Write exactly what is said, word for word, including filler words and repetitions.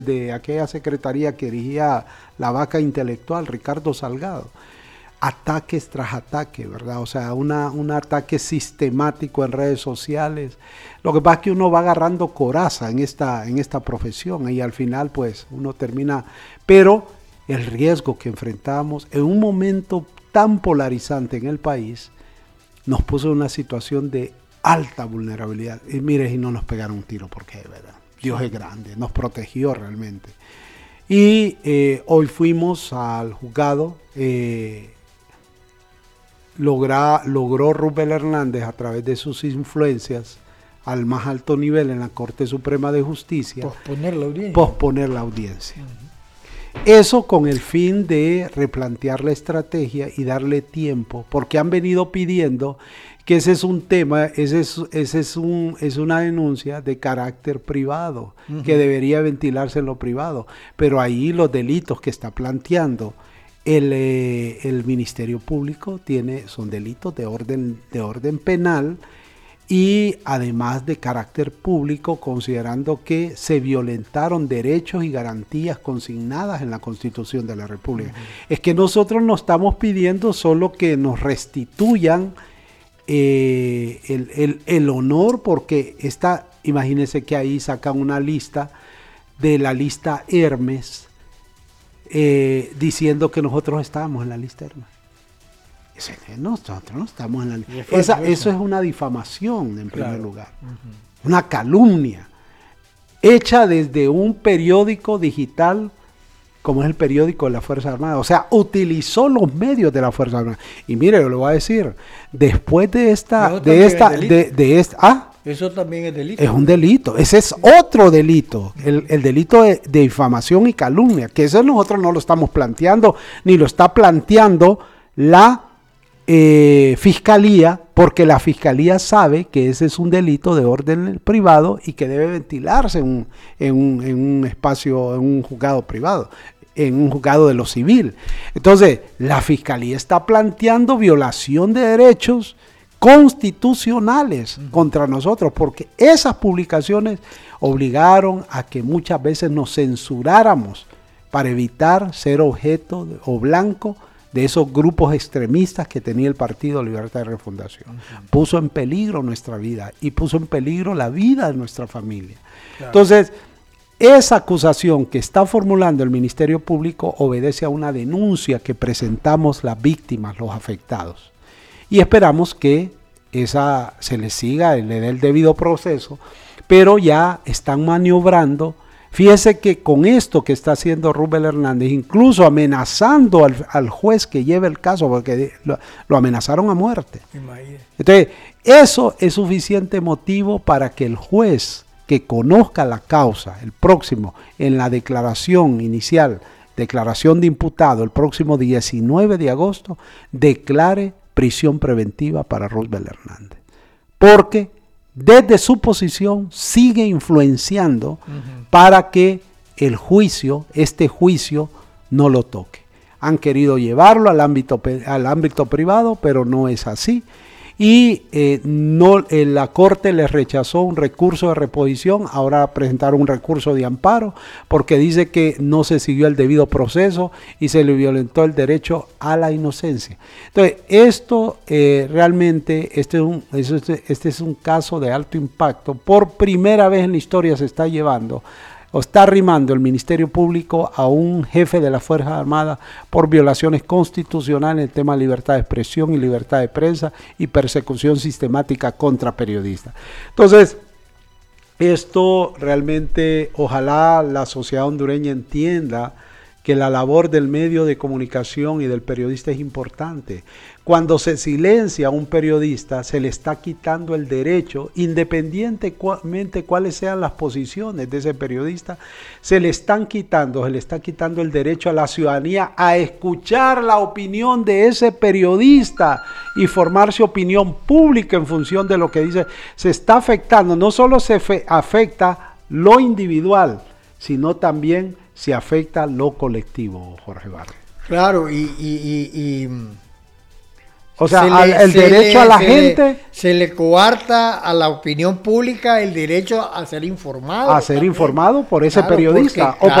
de aquella secretaría que dirigía la vaca intelectual, Ricardo Salgado. Ataques tras ataques, ¿verdad? O sea, una, un ataque sistemático en redes sociales. Lo que pasa es que uno va agarrando coraza en esta, en esta profesión y al final pues uno termina, pero el riesgo que enfrentamos en un momento tan polarizante en el país nos puso en una situación de alta vulnerabilidad. Y mire, y no nos pegaron un tiro porque, ¿verdad? Dios es grande, nos protegió realmente. Y eh, hoy fuimos al juzgado, eh, logra, logró Rubén Hernández a través de sus influencias al más alto nivel en la Corte Suprema de Justicia posponer la audiencia. Posponer la audiencia. Uh-huh. Eso con el fin de replantear la estrategia y darle tiempo, porque han venido pidiendo que ese es un tema, ese es, ese es, un, es una denuncia de carácter privado, uh-huh, que debería ventilarse en lo privado, pero ahí los delitos que está planteando el, eh, el Ministerio Público tiene, son delitos de orden, de orden penal y además de carácter público, considerando que se violentaron derechos y garantías consignadas en la Constitución de la República. Uh-huh. Es que nosotros no estamos pidiendo solo que nos restituyan Eh, el, el, el honor, porque esta, imagínense que ahí sacan una lista de la lista Hermes eh, diciendo que nosotros estábamos en la lista Hermes. Ese, nosotros no estamos en la lista. Esa, eso es una difamación en primer claro. lugar, uh-huh, una calumnia hecha desde un periódico digital como es el periódico de la Fuerza Armada. O sea, utilizó los medios de la Fuerza Armada. Y mire, yo le voy a decir, después de esta, de esta, de, de esta, ah, eso también es delito. Es un delito, ese es otro delito, el, el delito de, de difamación y calumnia, que eso nosotros no lo estamos planteando, ni lo está planteando la eh, Fiscalía, porque la Fiscalía sabe que ese es un delito de orden privado y que debe ventilarse en un, en un, en un espacio, en un juzgado privado, en un juzgado de lo civil. Entonces, la Fiscalía está planteando violación de derechos constitucionales uh-huh. contra nosotros, porque esas publicaciones obligaron a que muchas veces nos censuráramos para evitar ser objeto de, o blanco de esos grupos extremistas que tenía el Partido Libertad y Refundación. Uh-huh. Puso en peligro nuestra vida y puso en peligro la vida de nuestra familia. Claro. Entonces, esa acusación que está formulando el Ministerio Público obedece a una denuncia que presentamos las víctimas, los afectados. Y esperamos que esa se le siga, le dé el debido proceso, pero ya están maniobrando. Fíjese que con esto que está haciendo Rubén Hernández, incluso amenazando al, al juez que lleve el caso, porque lo, lo amenazaron a muerte. Imagínate. Entonces, eso es suficiente motivo para que el juez que conozca la causa, el próximo, en la declaración inicial, declaración de imputado, el próximo diecinueve de agosto, declare prisión preventiva para Rubén Hernández. Porque desde su posición sigue influenciando uh-huh. para que el juicio, este juicio, no lo toque. Han querido llevarlo al ámbito, al ámbito privado, pero no es así. Y eh, no, eh, la Corte les rechazó un recurso de reposición, ahora presentaron un recurso de amparo, porque dice que no se siguió el debido proceso y se le violentó el derecho a la inocencia. Entonces, esto eh, realmente, este es, un, este, este es un caso de alto impacto. Por primera vez en la historia se está llevando o está arrimando el Ministerio Público a un jefe de las Fuerzas Armadas por violaciones constitucionales en el tema de libertad de expresión y libertad de prensa y persecución sistemática contra periodistas. Entonces, esto realmente, ojalá la sociedad hondureña entienda que la labor del medio de comunicación y del periodista es importante. Cuando se silencia a un periodista, se le está quitando el derecho, independientemente cuáles sean las posiciones de ese periodista, se le están quitando, se le está quitando el derecho a la ciudadanía a escuchar la opinión de ese periodista y formarse opinión pública en función de lo que dice. Se está afectando, no solo se fe, afecta lo individual, sino también se afecta lo colectivo, Jorge Vargas. Claro, y, y, y, y O sea, Se al- le- el se derecho le- a la se le- gente se le coarta a la opinión pública el derecho a ser informado. a ser también. informado por ese Claro, periodista porque, o